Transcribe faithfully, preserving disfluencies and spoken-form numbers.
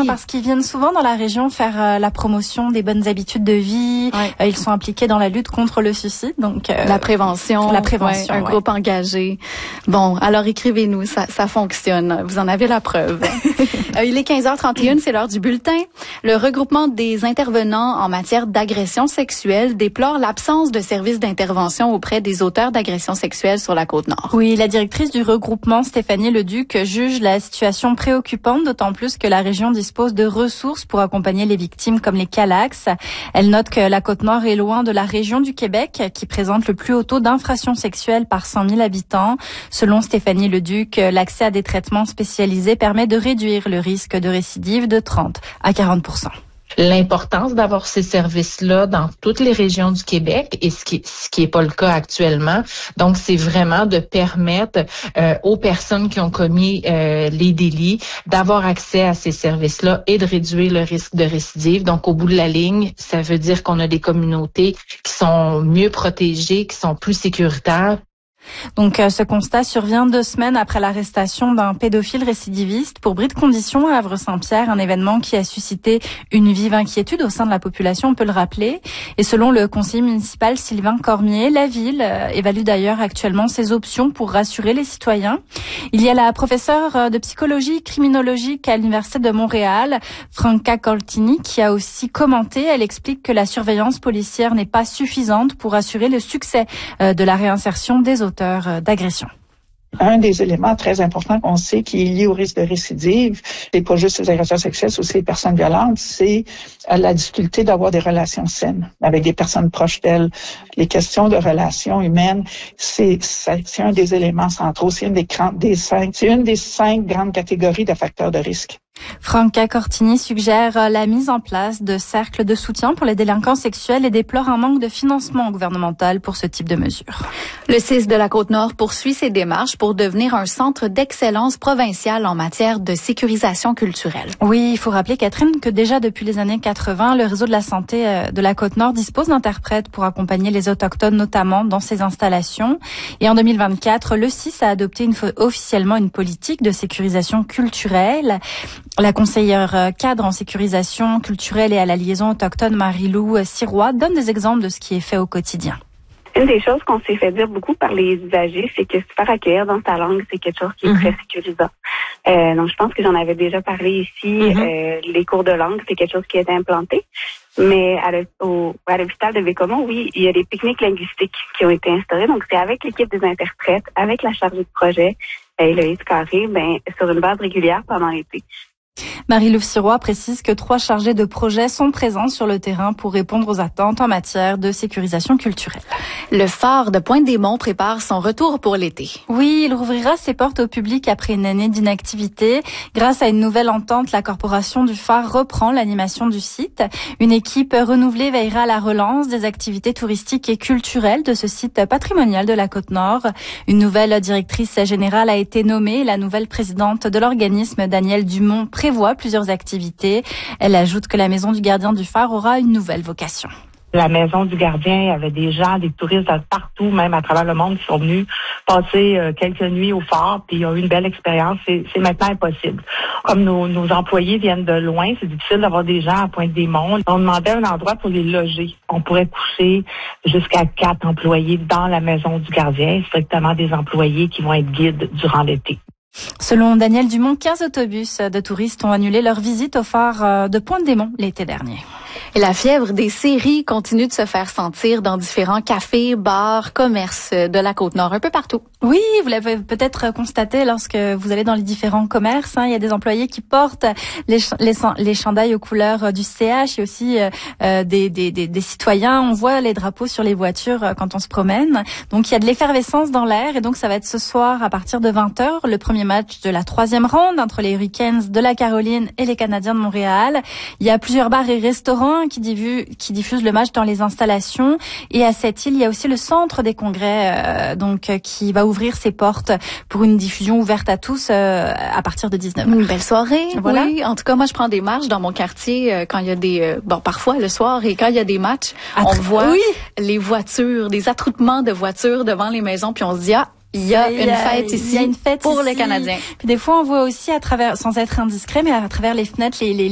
hein, parce qu'ils viennent souvent dans la région faire euh, la promotion des bonnes habitudes de vie. Ouais. Euh, ils sont impliqués dans la lutte contre le suicide, donc euh, la prévention, la prévention, ouais, un ouais. groupe engagé. Bon, alors écrivez-nous, ça, ça fonctionne. Vous en avez la preuve. euh, il est quinze heures trente et une, c'est l'heure du bulletin. Le regroupement des intervenants en matière d'agression sexuelle déplore l'absence de services d'intervention auprès des auteurs d'agressions sexuelles sur la Côte-Nord. Oui, la directrice du regroupement, Stéphanie Leduc, juge la situation préoccupante, d'autant plus que la région dispose de ressources pour accompagner les victimes comme les Calax. Elle note que la Côte-Nord est loin de la région du Québec, qui présente le plus haut taux d'infractions sexuelles par cent mille habitants. Selon Stéphanie Leduc, l'accès à des traitements spécialisés permet de réduire le risque de récidive de trente à quarante pour cent. L'importance d'avoir ces services-là dans toutes les régions du Québec et ce qui ce qui est pas le cas actuellement. Donc, c'est vraiment de permettre euh, aux personnes qui ont commis euh, les délits d'avoir accès à ces services-là et de réduire le risque de récidive. Donc, au bout de la ligne, ça veut dire qu'on a des communautés qui sont mieux protégées, qui sont plus sécuritaires. Donc, euh, ce constat survient deux semaines après l'arrestation d'un pédophile récidiviste pour bris de conditions à Havre-Saint-Pierre, un événement qui a suscité une vive inquiétude au sein de la population, on peut le rappeler. Et selon le conseiller municipal Sylvain Cormier, la ville euh, évalue d'ailleurs actuellement ses options pour rassurer les citoyens. Il y a la professeure de psychologie criminologique à l'Université de Montréal, Franca Coltini, qui a aussi commenté. Elle explique que la surveillance policière n'est pas suffisante pour assurer le succès euh, de la réinsertion des auteurs d'agression. Un des éléments très importants qu'on sait qui est lié au risque de récidive, c'est pas juste les agresseurs sexuels, c'est aussi les personnes violentes, c'est la difficulté d'avoir des relations saines avec des personnes proches d'elles. Les questions de relations humaines, c'est, c'est un des éléments centraux, c'est une des, des cinq, c'est une des cinq grandes catégories de facteurs de risque. Franca Cortini suggère la mise en place de cercles de soutien pour les délinquants sexuels et déplore un manque de financement gouvernemental pour ce type de mesures. Le C I S de la Côte-Nord poursuit ses démarches pour devenir un centre d'excellence provincial en matière de sécurisation culturelle. Oui, il faut rappeler, Catherine, que déjà depuis les années quatre-vingt, le réseau de la santé de la Côte-Nord dispose d'interprètes pour accompagner les autochtones, notamment dans ces installations. Et en deux mille vingt-quatre, le C I S a adopté une, officiellement une politique de sécurisation culturelle. La conseillère cadre en sécurisation culturelle et à la liaison autochtone Marie-Lou Sirois donne des exemples de ce qui est fait au quotidien. Une des choses qu'on s'est fait dire beaucoup par les usagers, c'est que se faire accueillir dans sa langue, c'est quelque chose qui est mm-hmm. très sécurisant. Euh, donc, je pense que j'en avais déjà parlé ici. Mm-hmm. Euh, les cours de langue, c'est quelque chose qui est implanté. Mais à, le, au, à l'hôpital de Bécomo, oui, il y a des pique-niques linguistiques qui ont été instaurés. Donc, c'est avec l'équipe des interprètes, avec la chargée de projet, Héloïse Carré, ben, sur une base régulière pendant l'été. Marie-Lou Sirois précise que trois chargés de projet sont présents sur le terrain pour répondre aux attentes en matière de sécurisation culturelle. Le phare de Pointe-des-Monts prépare son retour pour l'été. Oui, il rouvrira ses portes au public après une année d'inactivité. Grâce à une nouvelle entente, la corporation du phare reprend l'animation du site. Une équipe renouvelée veillera à la relance des activités touristiques et culturelles de ce site patrimonial de la Côte-Nord. Une nouvelle directrice générale a été nommée. La nouvelle présidente de l'organisme, Danielle Dumont, prévoit plusieurs activités. Elle ajoute que la Maison du Gardien du Phare aura une nouvelle vocation. La Maison du Gardien, il y avait des gens, des touristes de partout, même à travers le monde, qui sont venus passer euh, quelques nuits au phare, puis ils ont eu une belle expérience. C'est, c'est maintenant impossible. Comme nos, nos employés viennent de loin, c'est difficile d'avoir des gens à Pointe-des-Monts. On demandait un endroit pour les loger. On pourrait coucher jusqu'à quatre employés dans la Maison du Gardien, strictement des employés qui vont être guides durant l'été. Selon Daniel Dumont, quinze autobus de touristes ont annulé leur visite au phare de Pointe-des-Monts l'été dernier. Et la fièvre des séries continue de se faire sentir dans différents cafés, bars, commerces de la Côte-Nord, un peu partout. Oui, vous l'avez peut-être constaté lorsque vous allez dans les différents commerces. Hein, il y a des employés qui portent les, les, les chandails aux couleurs du C H et aussi euh, des, des, des, des citoyens. On voit les drapeaux sur les voitures quand on se promène. Donc, il y a de l'effervescence dans l'air et donc ça va être ce soir à partir de vingt heures, le premier match de la troisième ronde entre les Hurricanes de la Caroline et les Canadiens de Montréal. Il y a plusieurs bars et restaurants qui diffusent, qui diffusent le match dans les installations. Et à cette île, il y a aussi le centre des congrès euh, donc qui va ouvrir ses portes pour une diffusion ouverte à tous euh, à partir de dix-neuf heures. Une belle soirée. Voilà. Oui, en tout cas, moi, je prends des marches dans mon quartier euh, quand il y a des... Euh, bon, parfois le soir et quand il y a des matchs, Attr- on voit oui. les voitures, des attroupements de voitures devant les maisons, puis on se dit, ah, il y a une fête ici, il y a une fête pour ici. les Canadiens. Puis des fois, on voit aussi à travers, sans être indiscret, mais à travers les fenêtres, les, les